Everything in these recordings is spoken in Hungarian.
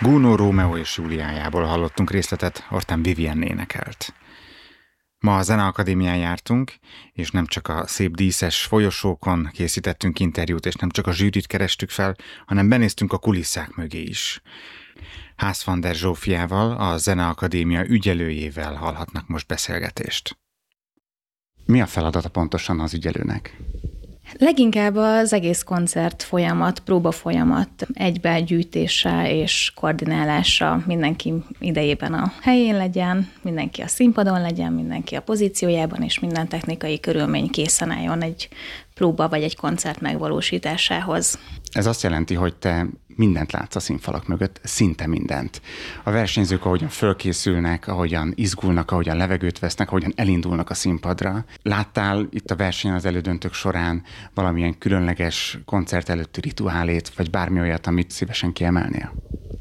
Gounod Rómeó és Júliájából hallottunk részletet, Artán Vivienne énekelt. Ma a Zeneakadémián jártunk, és nem csak a szép díszes folyosókon készítettünk interjút, és nem csak a zsűrit kerestük fel, hanem benéztünk a kulisszák mögé is. Haas van der Zsófiával, a Zeneakadémia ügyelőjével hallhatnak most beszélgetést. Mi a feladata pontosan az ügyelőnek? Leginkább az egész koncert folyamat, próba folyamat egybeegyűjtése és koordinálása, mindenki idejében a helyén legyen, mindenki a színpadon legyen, mindenki a pozíciójában, és minden technikai körülmény készen álljon egy próba vagy egy koncert megvalósításához. Ez azt jelenti, hogy te mindent látsz a színfalak mögött, szinte mindent. A versenyzők ahogyan fölkészülnek, ahogyan izgulnak, ahogyan levegőt vesznek, ahogyan elindulnak a színpadra. Láttál itt a versenyen az elődöntők során valamilyen különleges koncert előtti rituálét, vagy bármi olyat, amit szívesen kiemelnél?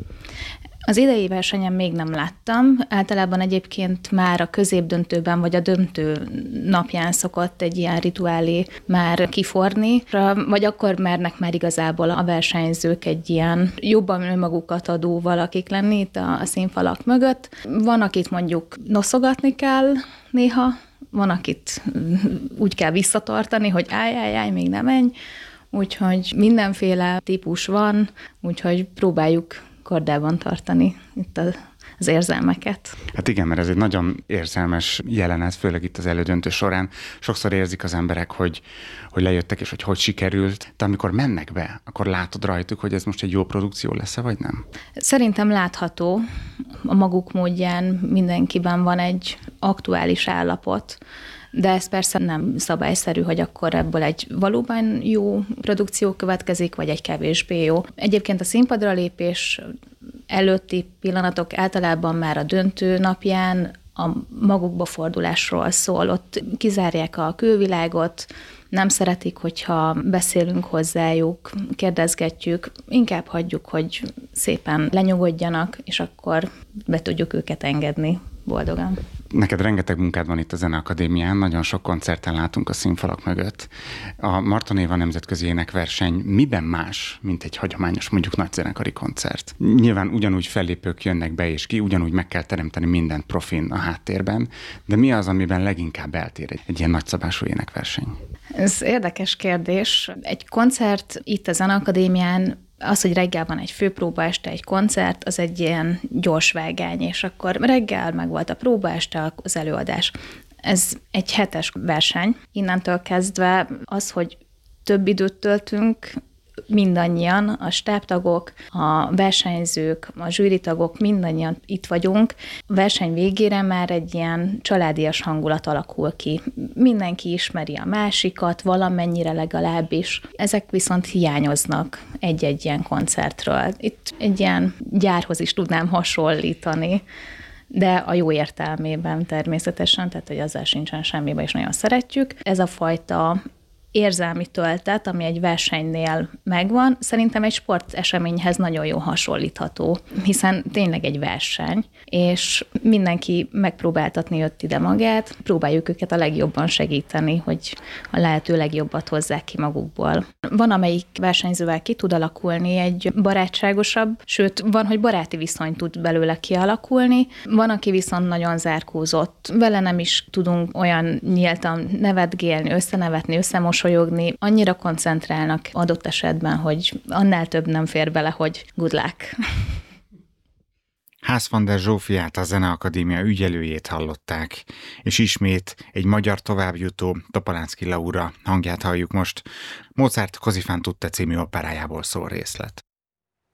Az idei versenyen még nem láttam. Általában egyébként már a középdöntőben vagy a döntő napján szokott egy ilyen rituálé már kiforni, vagy akkor mernek már igazából a versenyzők egy ilyen jobban önmagukat adó valakik lenni itt a színfalak mögött. Van, akit mondjuk noszogatni kell néha, van, akit úgy kell visszatartani, hogy állj, még nem menj. Úgyhogy mindenféle típus van, úgyhogy próbáljuk kordában tartani itt az érzelmeket. Hát igen, mert ez egy nagyon érzelmes jelenet, főleg itt az elődöntő során. Sokszor érzik az emberek, hogy lejöttek, és hogy sikerült. De amikor mennek be, akkor látod rajtuk, hogy ez most egy jó produkció lesz-e, vagy nem? Szerintem látható. A maguk módján mindenkiben van egy aktuális állapot, de ez persze nem szabályszerű, hogy akkor ebből egy valóban jó produkció következik, vagy egy kevésbé jó. Egyébként a színpadra lépés előtti pillanatok általában már a döntő napján a magukba fordulásról szól. Ott kizárják a külvilágot, nem szeretik, hogyha beszélünk hozzájuk, kérdezgetjük, inkább hagyjuk, hogy szépen lenyugodjanak, és akkor be tudjuk őket engedni boldogan. Neked rengeteg munkád van itt a Zeneakadémián, nagyon sok koncerten látunk a színfalak mögött. A Marton Éva nemzetközi énekverseny miben más, mint egy hagyományos, mondjuk nagyzenekari koncert? Nyilván ugyanúgy fellépők jönnek be és ki, ugyanúgy meg kell teremteni mindent profin a háttérben, de mi az, amiben leginkább eltér egy ilyen nagyszabású énekverseny? Ez érdekes kérdés. Egy koncert itt a Zeneakadémián, az, hogy reggel van egy főpróba, este egy koncert, az egy ilyen gyors vágány, és akkor reggel meg volt a próba, este az előadás. Ez egy hetes verseny. Innentől kezdve az, hogy több időt töltünk, mindannyian, a stábtagok, a versenyzők, a zsűritagok, mindannyian itt vagyunk. A verseny végére már egy ilyen családias hangulat alakul ki. Mindenki ismeri a másikat, valamennyire legalábbis. Ezek viszont hiányoznak egy-egy ilyen koncertről. Itt egy ilyen gyárhoz is tudnám hasonlítani, de a jó értelmében természetesen, tehát hogy azzal sincsen semmibe, és nagyon szeretjük. Ez a fajta érzelmi töltet, ami egy versenynél megvan, szerintem egy sporteseményhez nagyon jól hasonlítható, hiszen tényleg egy verseny, és mindenki megpróbáltatni jött ide magát, próbáljuk őket a legjobban segíteni, hogy a lehető legjobbat hozzák ki magukból. Van, amelyik versenyzővel ki tud alakulni egy barátságosabb, sőt, van, hogy baráti viszony tud belőle kialakulni, van, aki viszont nagyon zárkózott, vele nem is tudunk olyan nyíltan nevetgélni, összenevetni, összemosolyogni, annyira koncentrálnak adott esetben, hogy annál több nem fér bele, hogy good luck. Haas van der Zsófiát, a Zeneakadémia ügyelőjét hallották, és ismét egy magyar továbbjutó, Topolánszky Laura hangját halljuk most. Mozart Così fan tutte című operájából szól részlet.